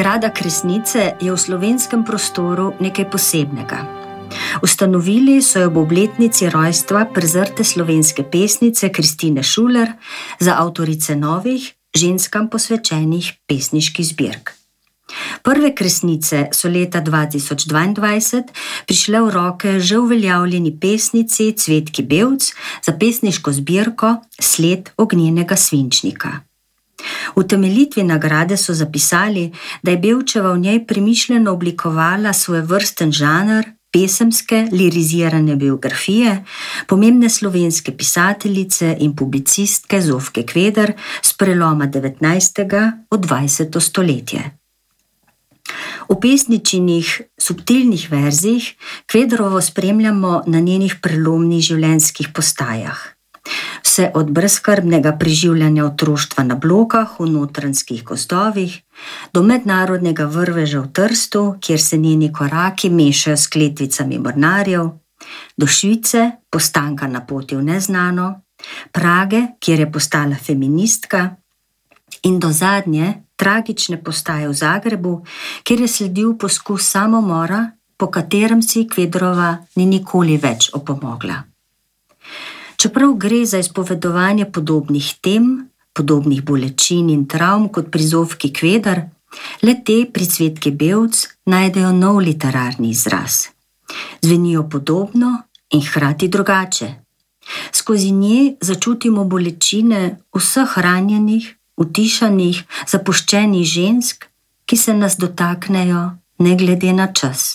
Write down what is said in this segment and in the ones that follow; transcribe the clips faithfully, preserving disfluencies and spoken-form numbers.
Nagrada Kresnice je v slovenskem prostoru nekaj posebnega. Ustanovili so jo ob obletnici rojstva prezrte slovenske pesnice Kristine Šuler za avtorice novih, ženskam posvečenih pesniških zbirk. Prve kresnice so leta dva tisoč dvaindvajset prišle v roke že uveljavljeni pesnici Cvetki Bevc za pesniško zbirko Sled ognjenega svinčnika. V utemeljitvi nagrade so zapisali, da je Bevčeva v njej premišljeno oblikovala svojevrsten žanr pesemske lirizirane biografije pomembne slovenske pisateljice in publicistke Zofke Kveder s preloma devetnajstega v dvajseto stoletje. V pesničinih subtilnih verzih Kvederovo spremljamo na njenih prelomnih življenjskih postajah. Vse od brezskrbnega preživljanja otroštva na Blokah v Notranjskih gozdovih do mednarodnega vrveža v Trstu, kjer se njeni koraki mešajo s kletvicami mornarjev, do Švice, postanka na poti v neznano, Prage, kjer je postala feministka, in do zadnje, tragične postaje v Zagrebu, kjer je sledil poskus samomora, po katerem si Kvederova ni nikoli več opomogla. Čeprav gre za izpovedovanje podobnih tem, podobnih bolečin in travm kot pri Zofki Kveder, le te pri Cvetki Bevc najdejo nov literarni izraz. Zvenijo podobno in hkrati drugače. Skozi nje začutimo bolečine vseh ranjenih, utišanih, zapuščenih žensk, ki se nas dotaknejo ne glede na čas.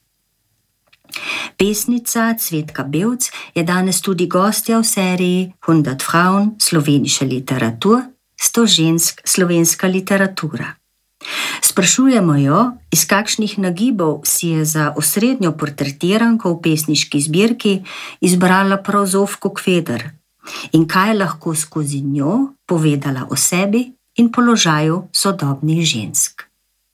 Pesnica Cvetka Bevc je danes tudi gostja v seriji hundert Frauen slovenische Literatur, sto žensk slovenska literatura. Sprašujemo jo, iz kakšnih nagibov si je za osrednjo portretiranko v pesniški zbirki izbrala prav Zofko Kveder in kaj je lahko skozi njo povedala o sebi in položaju sodobnih žensk.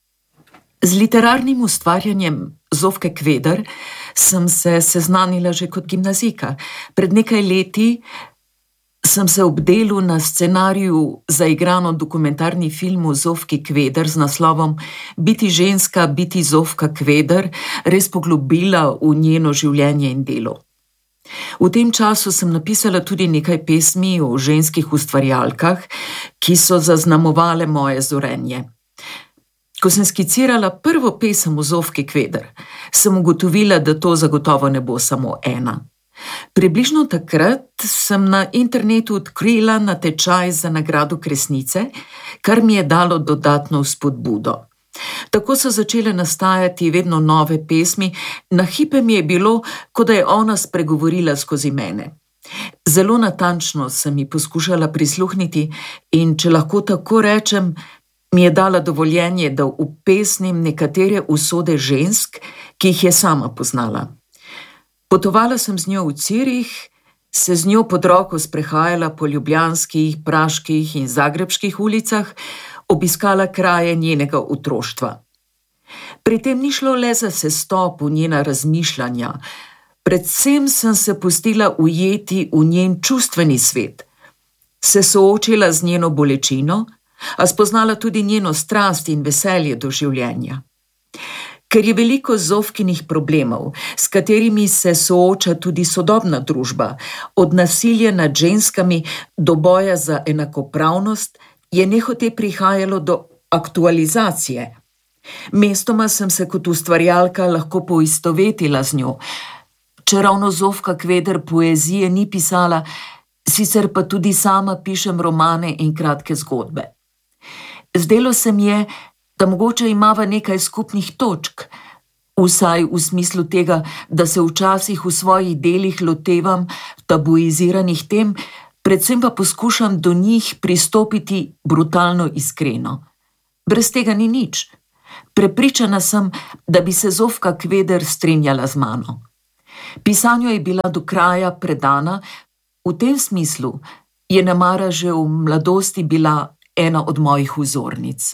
Z literarnim ustvarjanjem Zofke Kveder sem se seznanila že kot gimnazijka. Pred nekaj leti sem se ob delu na scenariju za igrano dokumentarni film o Zofki Kveder z naslovom Biti ženska, biti Zofka Kveder res poglobila v njeno življenje in delo. V tem času sem napisala tudi nekaj pesmi o ženskih ustvarjalkah, ki so zaznamovale moje zorenje. Ko sem skicirala prvo pesem o Zofki Kveder, sem ugotovila, da to zagotovo ne bo samo ena. Približno takrat sem na internetu odkrila natečaj za nagrado Kresnice, kar mi je dalo dodatno spodbudo. Tako so začele nastajati vedno nove pesmi, na hipe mi je bilo, kot da je ona spregovorila skozi mene. Zelo natančno sem ji poskušala prisluhniti in, če lahko tako rečem, mi je dala dovoljenje, da upesnim nekatere usode žensk, ki jih je sama poznala. Potovala sem z njo v Cirih, se z njo pod roko sprehajala po ljubljanskih, praških in zagrebških ulicah, obiskala kraje njenega otroštva. Pri tem ni šlo le za sestop v njena razmišljanja, predvsem sem se pustila ujeti v njen čustveni svet, se soočila z njeno bolečino, a spoznala tudi njeno strast in veselje do življenja. Ker je veliko Zofkinih problemov, s katerimi se sooča tudi sodobna družba, od nasilja nad ženskami do boja za enakopravnost, je nehote prihajalo do aktualizacije. Mestoma sem se kot ustvarjalka lahko poistovetila z njo. Če ravno Zofka Kveder poezije ni pisala, sicer pa tudi sama pišem romane in kratke zgodbe. Zdelo se mi je, da mogoče imava nekaj skupnih točk, vsaj v smislu tega, da se včasih v svojih delih lotevam tabuiziranih tem, predvsem pa poskušam do njih pristopiti brutalno iskreno. Brez tega ni nič. Prepričana sem, da bi se Zofka Kveder strinjala z mano. Pisanju je bila do kraja predana, v tem smislu je nemara že v mladosti bila ena od mojih vzornic.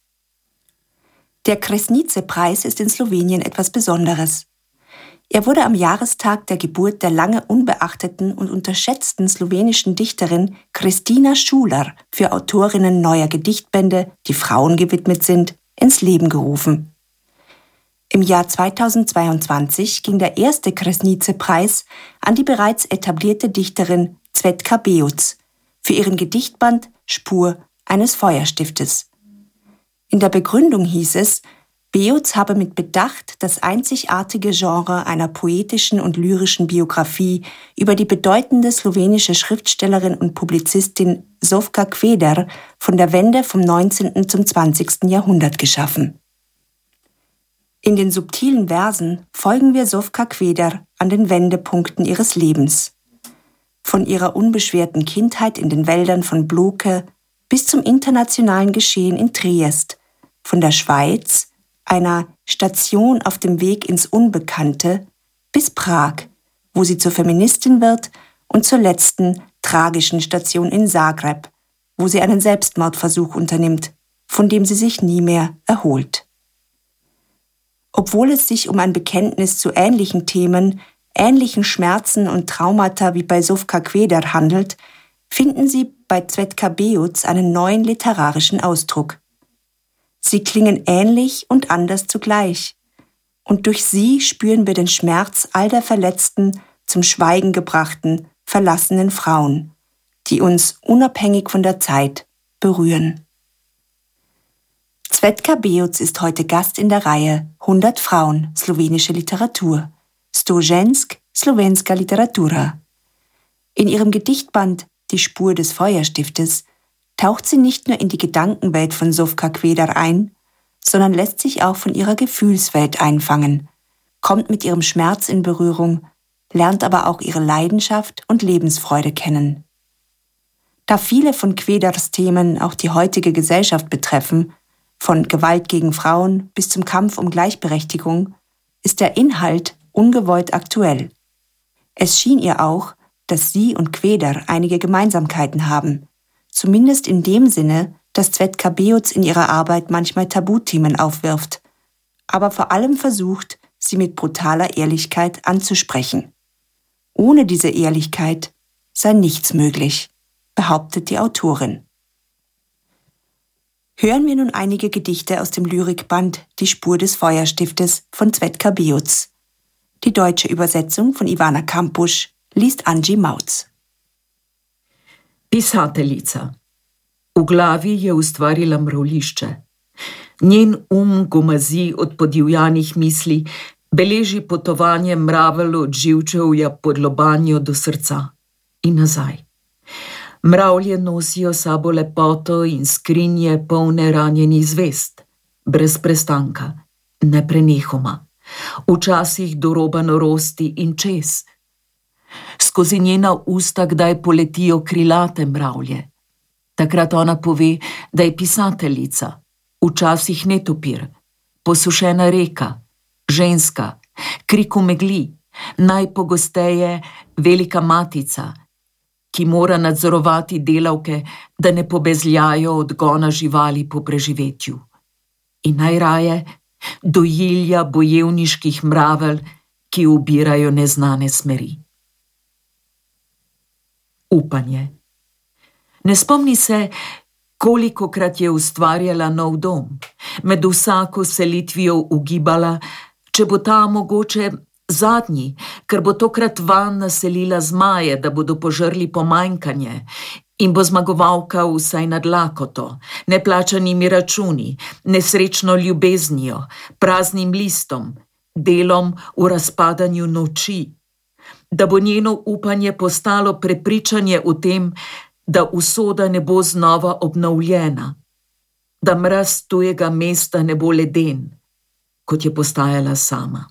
Der Kresnice-Preis ist in Slowenien etwas Besonderes. Er wurde am Jahrestag der Geburt der lange unbeachteten und unterschätzten slowenischen Dichterin Kristina Šuler für Autorinnen neuer Gedichtbände, die Frauen gewidmet sind, ins Leben gerufen. Im Jahr zweitausendzweiundzwanzig ging der erste Kresnice-Preis an die bereits etablierte Dichterin Cvetka Beutz für ihren Gedichtband Spur eines Feuerstiftes. In der Begründung hieß es, Beutz habe mit Bedacht das einzigartige Genre einer poetischen und lyrischen Biografie über die bedeutende slowenische Schriftstellerin und Publizistin Zofka Kveder von der Wende vom neunzehnten zum zwanzigsten Jahrhundert geschaffen. In den subtilen Versen folgen wir Zofka Kveder an den Wendepunkten ihres Lebens. Von ihrer unbeschwerten Kindheit in den Wäldern von Bloke bis zum internationalen Geschehen in Triest, von der Schweiz, einer Station auf dem Weg ins Unbekannte, bis Prag, wo sie zur Feministin wird, und zur letzten tragischen Station in Zagreb, wo sie einen Selbstmordversuch unternimmt, von dem sie sich nie mehr erholt. Obwohl es sich um ein Bekenntnis zu ähnlichen Themen, ähnlichen Schmerzen und Traumata wie bei Zofka Kveder handelt, finden Sie bei Cvetka Beutz einen neuen literarischen Ausdruck. Sie klingen ähnlich und anders zugleich, und durch sie spüren wir den Schmerz all der verletzten, zum Schweigen gebrachten, verlassenen Frauen, die uns unabhängig von der Zeit berühren. Cvetka Beutz ist heute Gast in der Reihe hundert Frauen, slowenische Literatur, sto žensk, slovenska literatura. In ihrem Gedichtband Die Spur des Feuerstiftes taucht sie nicht nur in die Gedankenwelt von Zofka Kveder ein, sondern lässt sich auch von ihrer Gefühlswelt einfangen, kommt mit ihrem Schmerz in Berührung, lernt aber auch ihre Leidenschaft und Lebensfreude kennen. Da viele von Kveders Themen auch die heutige Gesellschaft betreffen, von Gewalt gegen Frauen bis zum Kampf um Gleichberechtigung, ist der Inhalt ungewollt aktuell. Es schien ihr auch, dass sie und Kveder einige Gemeinsamkeiten haben, zumindest in dem Sinne, dass Cvetka Beutz in ihrer Arbeit manchmal Tabuthemen aufwirft, aber vor allem versucht, sie mit brutaler Ehrlichkeit anzusprechen. Ohne diese Ehrlichkeit sei nichts möglich, behauptet die Autorin. Hören wir nun einige Gedichte aus dem Lyrikband Die Spur des Feuerstiftes von Cvetka Beutz. Die deutsche Übersetzung von Ivana Kampusch liest Angie Mautz. Pisateljica. V glavi je ustvarila mravljišče. Njen um gomazi od podivjanih misli, beleži potovanje mravelj od živčevja pod lobanjo do srca in nazaj. Mravlje nosijo sabo lepoto in skrinje polne ranjenih zvest, brez prestanka, neprenehoma, včasih do roba norosti in čez. Skozi njena usta kdaj poletijo krilate mravlje. Takrat ona pove, da je pisateljica, včasih netopir, posušena reka, ženska, krik v megli, najpogosteje velika matica, ki mora nadzorovati delavke, da ne pobezljajo odgona živali po preživetju. In najraje dojilja bojevniških mravelj, ki ubirajo neznane smeri. Upanje. Ne spomni se, kolikokrat je ustvarjala nov dom, med vsako selitvijo ugibala, če bo ta mogoče zadnji, ker bo tokrat van naselila zmaje, da bodo požrli pomanjkanje in bo zmagovalka vsaj nad lakoto, neplačanimi računi, nesrečno ljubeznijo, praznim listom, delom v razpadanju noči, da bo njeno upanje postalo prepričanje o tem, da usoda ne bo znova obnovljena, da mraz tujega mesta ne bo leden, kot je postajala sama.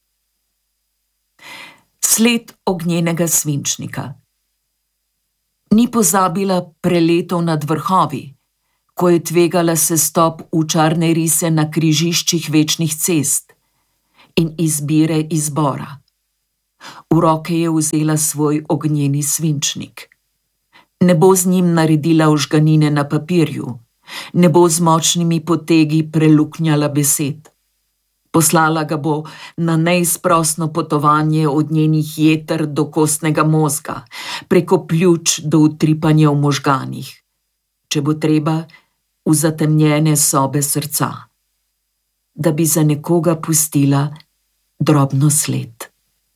Sled ognjenega svinčnika. Ni pozabila preletov nad vrhovi, ko je tvegala sestop v čarne rise na križiščih večnih cest in izbire izbora. V roke je vzela svoj ognjeni svinčnik. Ne bo z njim naredila užganine na papirju, ne bo z močnimi potegi preluknjala besed. Poslala ga bo na neizprosno potovanje od njenih jeter do kostnega mozga, preko pljuč do utripanja v možganih, če bo treba v zatemnjene sobe srca, da bi za nekoga pustila drobno sled.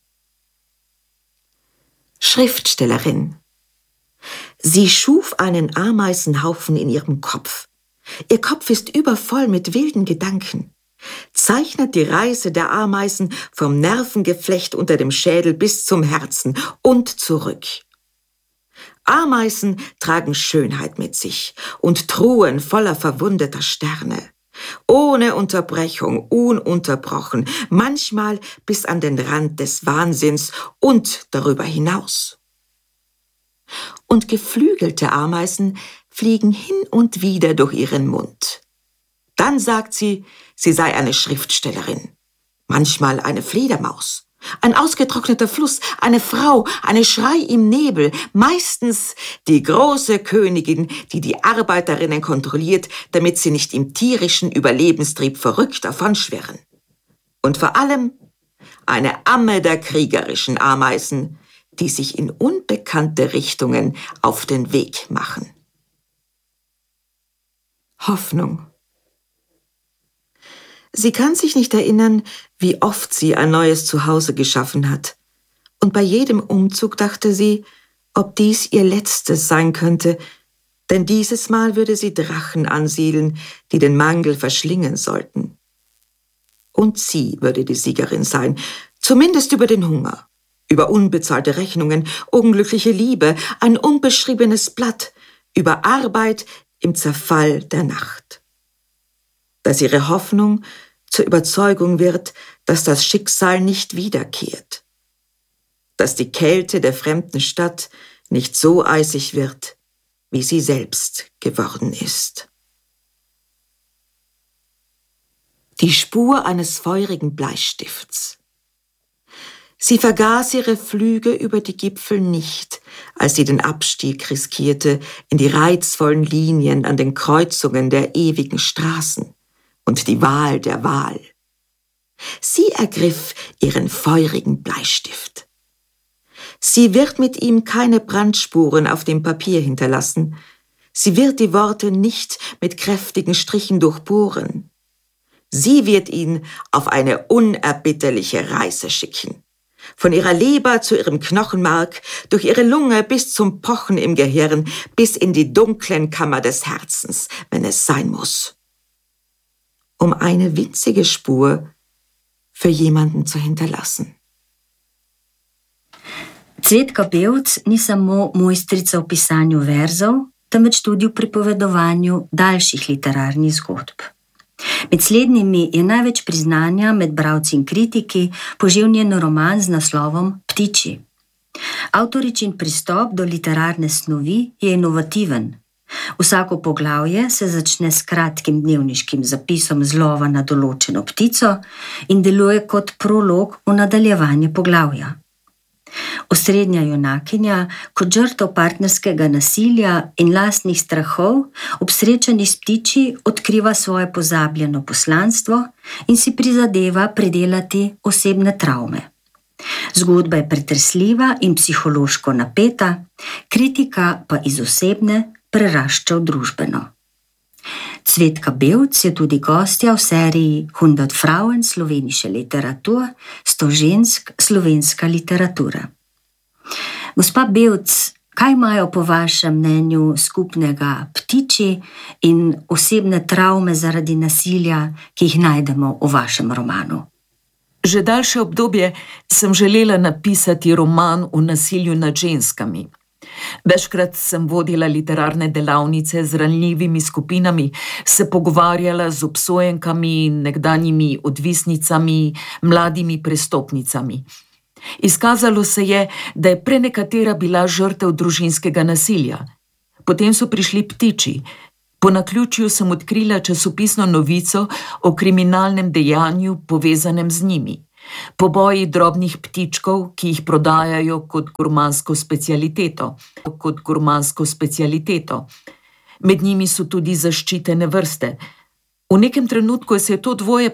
Schriftstellerin. Sie schuf einen Ameisenhaufen in ihrem Kopf. Ihr Kopf ist übervoll mit wilden Gedanken. Zeichnet die Reise der Ameisen vom Nervengeflecht unter dem Schädel bis zum Herzen und zurück. Ameisen tragen Schönheit mit sich und Truhen voller verwundeter Sterne. Ohne Unterbrechung, ununterbrochen, manchmal bis an den Rand des Wahnsinns und darüber hinaus. Und geflügelte Ameisen fliegen hin und wieder durch ihren Mund. Dann sagt sie, sie sei eine Schriftstellerin, manchmal eine Fledermaus, ein ausgetrockneter Fluss, eine Frau, eine Schrei im Nebel, meistens die große Königin, die die Arbeiterinnen kontrolliert, damit sie nicht im tierischen Überlebenstrieb verrückt davonschwirren. Und vor allem eine Amme der kriegerischen Ameisen, die sich in unbekannte Richtungen auf den Weg machen. Hoffnung. Sie kann sich nicht erinnern, wie oft sie ein neues Zuhause geschaffen hat. Und bei jedem Umzug dachte sie, ob dies ihr letztes sein könnte, denn dieses Mal würde sie Drachen ansiedeln, die den Mangel verschlingen sollten. Und sie würde die Siegerin sein, zumindest über den Hunger, über unbezahlte Rechnungen, unglückliche Liebe, ein unbeschriebenes Blatt, über Arbeit im Zerfall der Nacht. Dass ihre Hoffnung zur Überzeugung wird, dass das Schicksal nicht wiederkehrt, dass die Kälte der fremden Stadt nicht so eisig wird, wie sie selbst geworden ist. Die Spur eines feurigen Bleistifts. Sie vergaß ihre Flüge über die Gipfel nicht, als sie den Abstieg riskierte in die reizvollen Linien an den Kreuzungen der ewigen Straßen und die Wahl der Wahl. Sie ergriff ihren feurigen Bleistift. Sie wird mit ihm keine Brandspuren auf dem Papier hinterlassen. Sie wird die Worte nicht mit kräftigen Strichen durchbohren. Sie wird ihn auf eine unerbitterliche Reise schicken. Von ihrer Leber zu ihrem Knochenmark, durch ihre Lunge bis zum Pochen im Gehirn, bis in die dunklen Kammer des Herzens, wenn es sein muss. Um eine winzige Spur für jemanden zu hinterlassen. Cvetka Bevc ni samo mojstrica v pisanju verzov, temveč tudi v pripovedovanju daljših literarnih zgodb. Med slednjimi je največ priznanja med bralci in kritiki požel njen roman z naslovom Ptiči. Avtoričin pristop do literarne snovi je inovativen. Vsako poglavje se začne s kratkim dnevniškim zapisom z lova na določeno ptico in deluje kot prolog v nadaljevanje poglavja. Osrednja junakinja, kot žrtev partnerskega nasilja in lastnih strahov, ob srečanju s ptiči odkriva svoje pozabljeno poslanstvo in si prizadeva predelati osebne travme. Zgodba je pretresljiva in psihološko napeta, kritika pa iz osebne prerašča v družbeno. Cvetka Bevc je tudi gostja v seriji hundert Frauen slovenische Literatur, sto žensk slovenska literatura. Gospa Bevc, kaj imajo po vašem mnenju skupnega ptiči in osebne travme zaradi nasilja, ki jih najdemo v vašem romanu? Že daljše obdobje sem želela napisati roman o nasilju nad ženskami. Večkrat sem vodila literarne delavnice z ranljivimi skupinami, se pogovarjala z obsojenkami, nekdanjimi odvisnicami, mladimi prestopnicami. Izkazalo se je, da je prenekatera bila žrtev družinskega nasilja. Potem so prišli ptiči. Po naključju sem odkrila časopisno novico o kriminalnem dejanju povezanem z njimi. Poboji drobnih ptičkov, ki jih prodajajo kot gurmansko specialiteto. Kot gurmansko specialiteto. Med njimi so tudi zaščitene vrste. V nekem trenutku se je to dvoje